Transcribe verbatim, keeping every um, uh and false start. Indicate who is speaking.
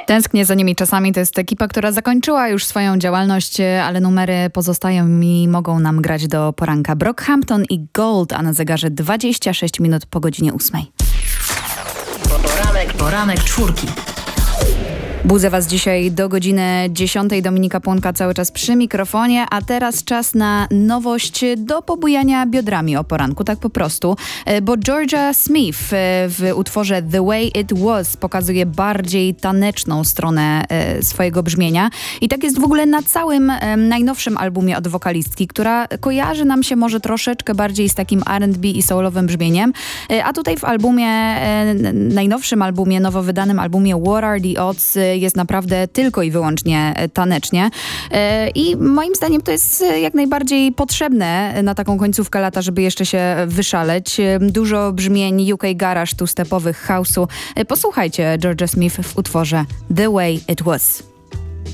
Speaker 1: Tęsknię za nimi czasami. To jest ekipa, która zakończyła już swoją działalność, ale numery pozostają i mogą nam grać do poranka. Brockhampton i Gold, a na zegarze dwadzieścia sześć minut po godzinie ósmej.
Speaker 2: Poranek, poranek czwórki.
Speaker 1: Budzę Was dzisiaj do godziny dziesiątej. Dominika Płonka cały czas przy mikrofonie, a teraz czas na nowość do pobujania biodrami o poranku, tak po prostu, bo Georgia Smith w utworze The Way It Was pokazuje bardziej taneczną stronę swojego brzmienia i tak jest w ogóle na całym najnowszym albumie od wokalistki, która kojarzy nam się może troszeczkę bardziej z takim R and B i soulowym brzmieniem, a tutaj w albumie, najnowszym albumie, nowo wydanym albumie What Are The Odds jest naprawdę tylko i wyłącznie tanecznie. I moim zdaniem to jest jak najbardziej potrzebne na taką końcówkę lata, żeby jeszcze się wyszaleć. Dużo brzmień U K garage, two-stepowych, house'u. Posłuchajcie Georgia Smith w utworze The Way It Was.